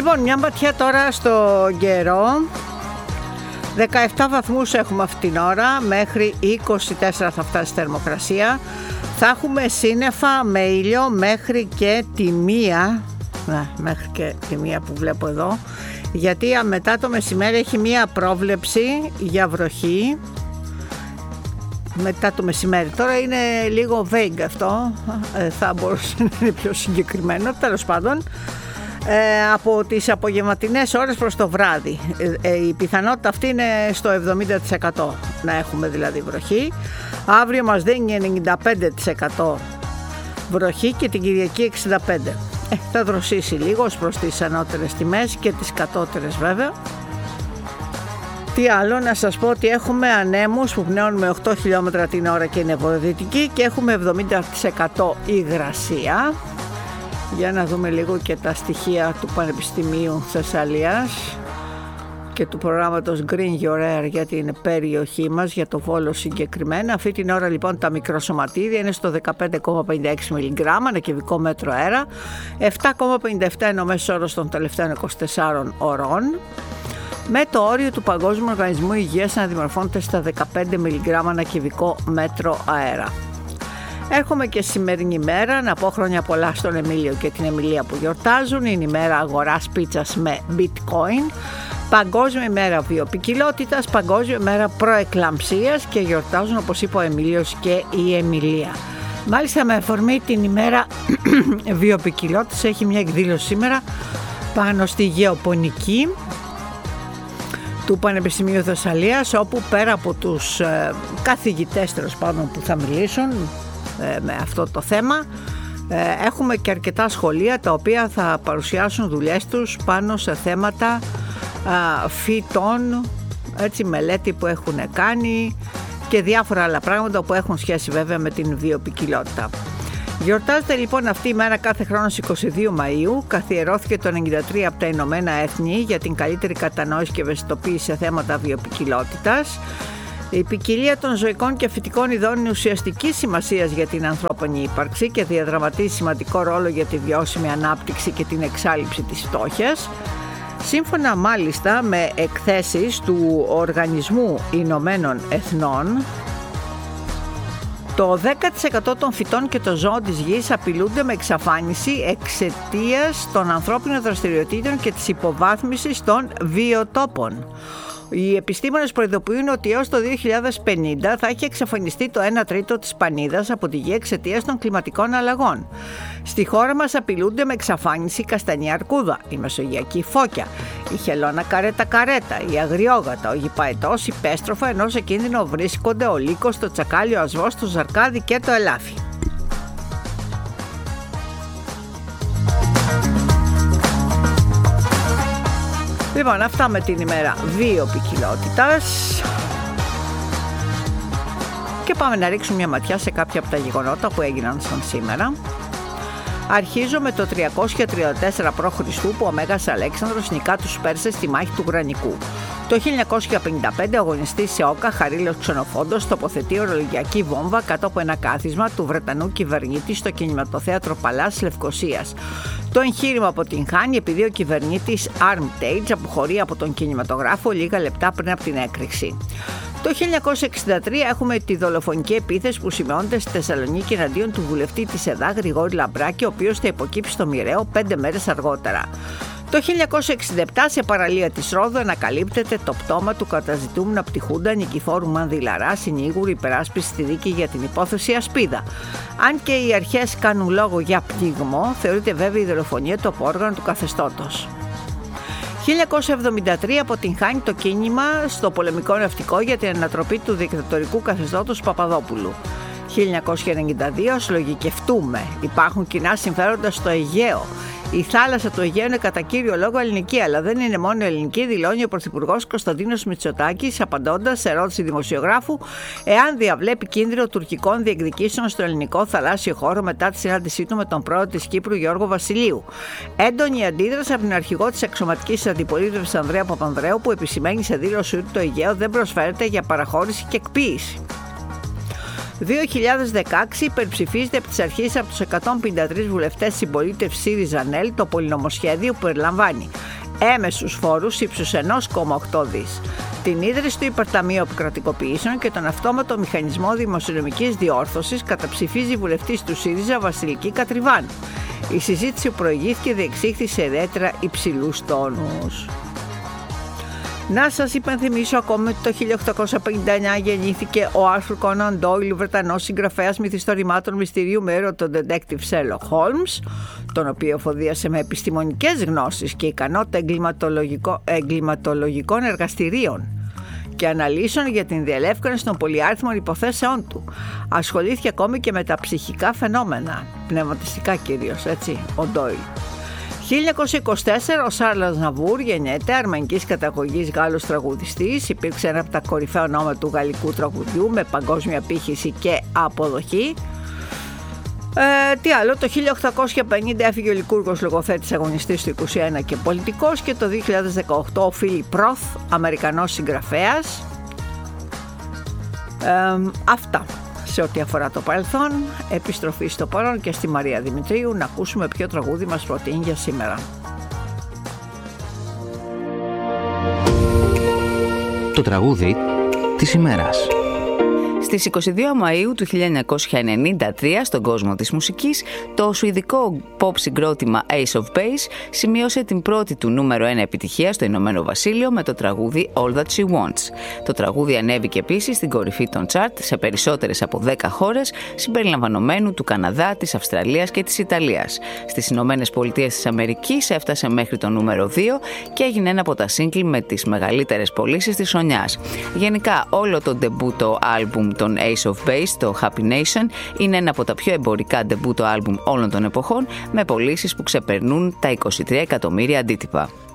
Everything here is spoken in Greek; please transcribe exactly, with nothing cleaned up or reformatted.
Λοιπόν, μια ματιά τώρα στο καιρό. δεκαεπτά βαθμούς έχουμε αυτήν την ώρα, μέχρι είκοσι τέσσερα θα φτάσει η θερμοκρασία. Θα έχουμε σύννεφα με ήλιο μέχρι και τη μία, ναι, μέχρι και τη μία που βλέπω εδώ, γιατί μετά το μεσημέρι έχει μία πρόβλεψη για βροχή. Μετά το μεσημέρι, τώρα είναι λίγο vague αυτό, ε, θα μπορούσε να είναι πιο συγκεκριμένο, τέλος πάντων. Ε, από τις απογευματινές ώρες προς το βράδυ ε, ε, η πιθανότητα αυτή είναι στο εβδομήντα τοις εκατό να έχουμε δηλαδή βροχή. Αύριο μας δίνει ενενήντα πέντε τοις εκατό βροχή και την Κυριακή εξήντα πέντε τοις εκατό. ε, θα δροσίσει λίγο ως προς τις ανώτερες τιμές και τις κατώτερες βέβαια. Τι άλλο να σας πω, ότι έχουμε ανέμους που πνέουν με οκτώ χιλιόμετρα την ώρα και είναι βορειοδυτική και έχουμε εβδομήντα τοις εκατό υγρασία. Για να δούμε λίγο και τα στοιχεία του Πανεπιστημίου Θεσσαλίας και του προγράμματος Green Your Air για την περιοχή μας, για το Βόλο συγκεκριμένα. Αυτή την ώρα λοιπόν τα μικροσωματίδια είναι στο δεκαπέντε κόμμα πενήντα έξι μιλιγκράμμα ανά κυβικό μέτρο αέρα, επτά κόμμα πενήντα επτά είναι ο μέσος όρος των τελευταίων είκοσι τεσσάρων ωρών, με το όριο του Παγκόσμιου Οργανισμού Υγείας να δημορφώνεται στα δεκαπέντε μιλιγκράμμα ανά κυβικό μέτρο αέρα. Έρχομαι και σημερινή μέρα να πω χρόνια πολλά στον Εμίλιο και την Εμιλία που γιορτάζουν. Είναι η μέρα αγοράς πίτσας με bitcoin, παγκόσμια ημέρα βιοποικιλότητας, παγκόσμια ημέρα προεκλαμψίας και γιορτάζουν, όπως είπε ο Εμίλιος, και η Εμιλία. Μάλιστα, με αφορμή την ημέρα βιοποικιλότητας έχει μια εκδήλωση σήμερα πάνω στη γεωπονική του Πανεπιστημίου Θεσσαλίας, όπου πέρα από τους ε, καθηγητές τέλος πάντων που θα μιλήσουν με αυτό το θέμα, έχουμε και αρκετά σχολεία τα οποία θα παρουσιάσουν δουλειές τους πάνω σε θέματα φυτών, έτσι, μελέτη που έχουν κάνει και διάφορα άλλα πράγματα που έχουν σχέση βέβαια με την βιοποικιλότητα. Γιορτάζεται λοιπόν αυτή η μέρα κάθε χρόνο στις είκοσι δύο Μαΐου. Καθιερώθηκε το ενενήντα τρία από τα Ηνωμένα Έθνη για την καλύτερη κατανόηση και ευαισθητοποίηση σε θέματα βιοποικιλότητας. Η ποικιλία των ζωικών και φυτικών ειδών είναι ουσιαστική σημασία για την ανθρώπινη ύπαρξη και διαδραματίζει σημαντικό ρόλο για τη βιώσιμη ανάπτυξη και την εξάλειψη της φτώχειας. Σύμφωνα μάλιστα με εκθέσεις του Οργανισμού Ηνωμένων Εθνών, το δέκα τοις εκατό των φυτών και των ζώων της γης απειλούνται με εξαφάνιση εξαιτίας των ανθρώπινων δραστηριοτήτων και της υποβάθμισης των βιοτόπων. Οι επιστήμονες προειδοποιούν ότι έως το δύο χιλιάδες πενήντα θα έχει εξαφανιστεί το ένα τρίτο της πανίδας από τη γη εξαιτίας των κλιματικών αλλαγών. Στη χώρα μας απειλούνται με εξαφάνιση η καστανή αρκούδα, η μεσογειακή φώκια, η χελώνα καρέτα καρέτα, η αγριόγατα, ο γηπαετός, η πέστροφα, ενώ σε κίνδυνο βρίσκονται ο λύκος, το τσακάλι, ο ασβός, το ζαρκάδι και το ελάφι. Λοιπόν, αυτά με την ημέρα βιοποικιλότητας και πάμε να ρίξουμε μια ματιά σε κάποια από τα γεγονότα που έγιναν σαν σήμερα. Αρχίζω με το τριακόσια τριάντα τέσσερα π.Χ. που ο Μέγας Αλέξανδρος νικά τους Πέρσες στη μάχη του Γρανικού. Το χίλια εννιακόσια πενήντα πέντε ο αγωνιστής σε Όκα, Χαρίλαος Ξενοφόντος, τοποθετεί ορολογιακή βόμβα κάτω από ένα κάθισμα του Βρετανού κυβερνήτη στο κινηματοθέατρο Παλάς Λευκωσίας. Το εγχείρημα αποτυγχάνει επειδή ο κυβερνήτης Armitage αποχωρεί από τον κινηματογράφο λίγα λεπτά πριν από την έκρηξη. Το χίλια εννιακόσια εξήντα τρία έχουμε τη δολοφονική επίθεση που σημειώνεται στη Θεσσαλονίκη εναντίον του βουλευτή της ΕΔΑ Γρηγόρη Λαμπράκη, ο οποίος θα υποκύψει στο μοιραίο πέντε μέρες αργότερα. Το χίλια εννιακόσια εξήντα επτά σε παραλία της Ρόδου ανακαλύπτεται το πτώμα του καταζητούμενου από τη Χούντα Νικηφόρου Μανδυλαρά, συνήγουρου υπεράσπιση στη δίκη για την υπόθεση Ασπίδα. Αν και οι αρχές κάνουν λόγο για πνίγμο, θεωρείται βέβαια η δολοφονία το απόργανο του καθεστώτος. χίλια εννιακόσια εβδομήντα τρία αποτυγχάνει το κίνημα στο πολεμικό ναυτικό για την ανατροπή του δικτατορικού καθεστώτος Παπαδόπουλου. χίλια εννιακόσια ενενήντα δύο συλλογικευτούμε. Υπάρχουν κοινά συμφέροντα στο Αιγαίο. Η θάλασσα του Αιγαίου είναι κατά κύριο λόγο ελληνική, αλλά δεν είναι μόνο ελληνική, δηλώνει ο Πρωθυπουργός Κωνσταντίνος Μητσοτάκης, απαντώντας σε ερώτηση δημοσιογράφου εάν διαβλέπει κίνδυνο τουρκικών διεκδικήσεων στο ελληνικό θαλάσσιο χώρο μετά τη συνάντησή του με τον πρόεδρο της Κύπρου Γιώργο Βασιλείου. Έντονη αντίδραση από την αρχηγό της αξιωματικής αντιπολίτευσης Ανδρέα Παπανδρέου, που επισημαίνει σε δήλωση ότι το Αιγαίο δεν προσφέρεται για παραχώρηση και εκποίηση. δύο χιλιάδες δεκαέξι υπερψηφίζεται από τις αρχές από τους εκατόν πενήντα τρεις βουλευτές συμπολίτευσης ΣΥΡΙΖΑ-ΝΕΛ το πολυνομοσχέδιο που περιλαμβάνει έμεσους φόρους ύψους ένα κόμμα οκτώ δις, την ίδρυση του Υπερταμείου Αποκρατικοποιήσεων και τον αυτόματο μηχανισμό δημοσιονομικής διόρθωσης, καταψηφίζει η βουλευτής του ΣΥΡΙΖΑ Βασιλική Κατριβάν. Η συζήτηση που προηγήθηκε διεξήχθη σε ρέτρα υψηλούς τόνους. Να σας υπενθυμίσω ακόμη ότι το χίλια οκτακόσια πενήντα εννιά γεννήθηκε ο Άρθουρ Κόναν Ντόιλ, ο Βρετανός συγγραφέας μυθιστορημάτων μυστηρίου με έρωτα τον detective Sherlock Holmes, τον οποίο εφοδίασε με επιστημονικές γνώσεις και ικανότητα εγκληματολογικό, εγκληματολογικών εργαστηρίων και αναλύσεων για την διελεύκανση των πολυάριθμων υποθέσεών του. Ασχολήθηκε ακόμη και με τα ψυχικά φαινόμενα, πνευματιστικά κυρίως, έτσι, ο Ντόιλ. χίλια εννιακόσια είκοσι τέσσερα ο Σάρλ Αζναβούρ γεννιέται, αρμενικής καταγωγής Γάλλος τραγουδιστής, υπήρξε ένα από τα κορυφαία ονόματα του γαλλικού τραγουδιού με παγκόσμια απήχηση και αποδοχή. Ε, τι άλλο, το χίλια οκτακόσια πενήντα έφυγε ο Λικούργος, λογοθέτης, αγωνιστής του είκοσι ένα και πολιτικός, και το δύο χιλιάδες δεκαοκτώ ο Φίλιπ Ροθ, Αμερικανός συγγραφέας. Ε, αυτά σε ό,τι αφορά το παρελθόν. Επιστροφή στο παρόν και στη Μαρία Δημητρίου να ακούσουμε ποιο τραγούδι μας προτείνει για σήμερα. Το τραγούδι της ημέρας. Στις είκοσι δύο Μαΐου του χίλια εννιακόσια ενενήντα τρία, στον κόσμο της μουσικής, το σουηδικό pop συγκρότημα Ace of Base σημείωσε την πρώτη του νούμερο ένα επιτυχία στο Ηνωμένο Βασίλειο με το τραγούδι All That She Wants. Το τραγούδι ανέβηκε επίσης στην κορυφή των chart σε περισσότερες από δέκα χώρες, συμπεριλαμβανομένου του Καναδά, της Αυστραλίας και της Ιταλίας. Στις Ηνωμένες Πολιτείες της Αμερικής έφτασε μέχρι το νούμερο δύο και έγινε ένα από τα σύγκλι με τις μεγαλύτερες πωλήσεις της χρονιάς. Γενικά, όλο το ντεμπούτο άλμπουμ των Ace of Base, το Happy Nation, είναι ένα από τα πιο εμπορικά ντεμπούτο άλμπουμ όλων των εποχών, με πωλήσεις που ξεπερνούν τα είκοσι τρία εκατομμύρια αντίτυπα.